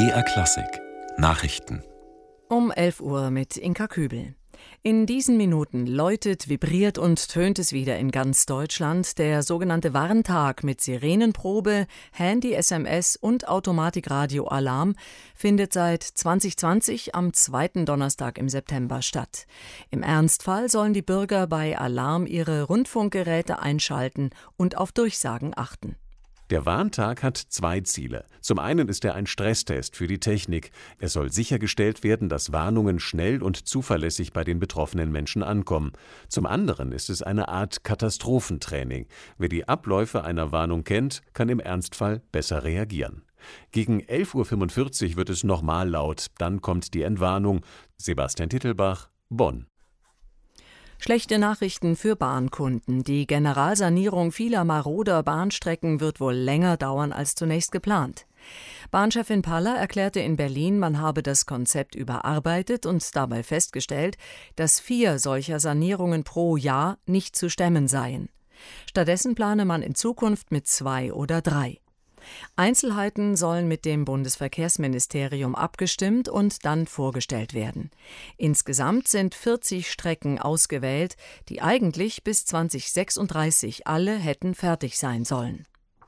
BR Klassik Nachrichten Um 11 Uhr mit Inka Kübel. In diesen Minuten läutet, vibriert und tönt es wieder in ganz Deutschland. Der sogenannte Warntag mit Sirenenprobe, Handy-SMS und Automatikradio-Alarm findet seit 2020 am zweiten Donnerstag im September statt. Im Ernstfall sollen die Bürger bei Alarm ihre Rundfunkgeräte einschalten und auf Durchsagen achten. Der Warntag hat zwei Ziele. Zum einen ist er ein Stresstest für die Technik. Es soll sichergestellt werden, dass Warnungen schnell und zuverlässig bei den betroffenen Menschen ankommen. Zum anderen ist es eine Art Katastrophentraining. Wer die Abläufe einer Warnung kennt, kann im Ernstfall besser reagieren. Gegen 11.45 Uhr wird es nochmal laut. Dann kommt die Entwarnung. Sebastian Tittelbach, Bonn. Schlechte Nachrichten für Bahnkunden. Die Generalsanierung vieler maroder Bahnstrecken wird wohl länger dauern als zunächst geplant. Bahnchefin Paller erklärte in Berlin, man habe das Konzept überarbeitet und dabei festgestellt, dass 4 solcher Sanierungen pro Jahr nicht zu stemmen seien. Stattdessen plane man in Zukunft mit 2 oder 3. Einzelheiten sollen mit dem Bundesverkehrsministerium abgestimmt und dann vorgestellt werden. Insgesamt sind 40 Strecken ausgewählt, die eigentlich bis 2036 alle hätten fertig sein sollen.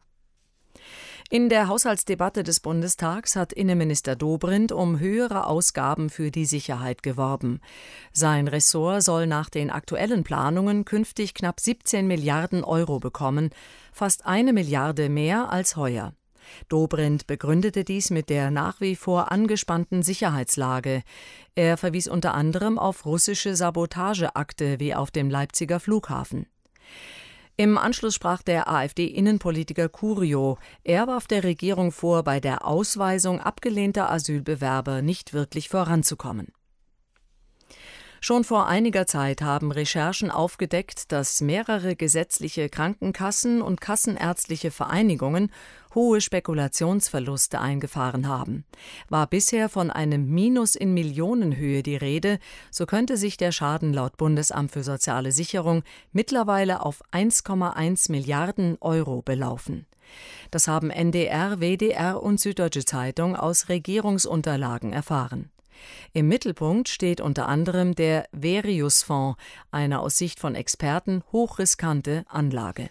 In der Haushaltsdebatte des Bundestags hat Innenminister Dobrindt um höhere Ausgaben für die Sicherheit geworben. Sein Ressort soll nach den aktuellen Planungen künftig knapp 17 Milliarden Euro bekommen, fast 1 Milliarde mehr als heuer. Dobrindt begründete dies mit der nach wie vor angespannten Sicherheitslage. Er verwies unter anderem auf russische Sabotageakte wie auf dem Leipziger Flughafen. Im Anschluss sprach der AfD-Innenpolitiker Curio. Er warf der Regierung vor, bei der Ausweisung abgelehnter Asylbewerber nicht wirklich voranzukommen. Schon vor einiger Zeit haben Recherchen aufgedeckt, dass mehrere gesetzliche Krankenkassen und kassenärztliche Vereinigungen hohe Spekulationsverluste eingefahren haben. War bisher von einem Minus in Millionenhöhe die Rede, so könnte sich der Schaden laut Bundesamt für Soziale Sicherung mittlerweile auf 1,1 Milliarden Euro belaufen. Das haben NDR, WDR und Süddeutsche Zeitung aus Regierungsunterlagen erfahren. Im Mittelpunkt steht unter anderem der Verius-Fonds, eine aus Sicht von Experten hochriskante Anlage.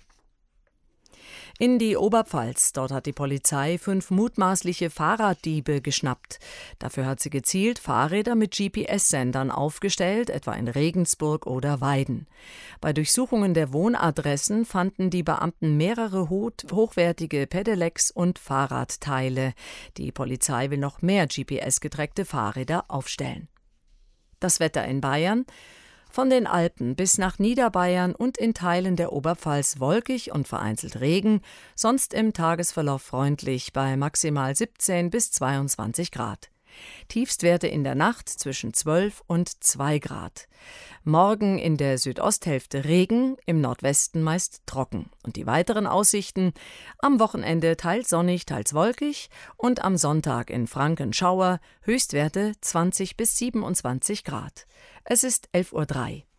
In die Oberpfalz, dort hat die Polizei 5 mutmaßliche Fahrraddiebe geschnappt. Dafür hat sie gezielt Fahrräder mit GPS-Sendern aufgestellt, etwa in Regensburg oder Weiden. Bei Durchsuchungen der Wohnadressen fanden die Beamten mehrere hochwertige Pedelecs und Fahrradteile. Die Polizei will noch mehr GPS-getrackte Fahrräder aufstellen. Das Wetter in Bayern: Von den Alpen bis nach Niederbayern und in Teilen der Oberpfalz wolkig und vereinzelt Regen, sonst im Tagesverlauf freundlich bei maximal 17 bis 22 Grad. Tiefstwerte in der Nacht zwischen 12 und 2 Grad. Morgen in der Südosthälfte Regen, im Nordwesten meist trocken. Und die weiteren Aussichten: am Wochenende teils sonnig, teils wolkig und am Sonntag in Franken Schauer, Höchstwerte 20 bis 27 Grad. Es ist 11.03 Uhr.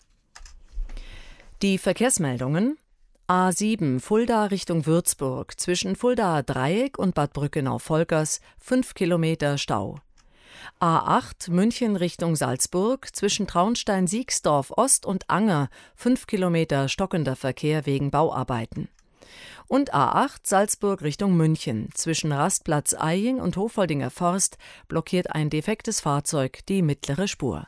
Die Verkehrsmeldungen: A7 Fulda Richtung Würzburg, zwischen Fuldaer Dreieck und Bad Brückenau-Volkers 5 Kilometer Stau. A8 München Richtung Salzburg, zwischen Traunstein-Siegsdorf Ost und Anger 5 Kilometer stockender Verkehr wegen Bauarbeiten. Und A8 Salzburg Richtung München, zwischen Rastplatz Eying und Hofoldinger Forst blockiert ein defektes Fahrzeug die mittlere Spur.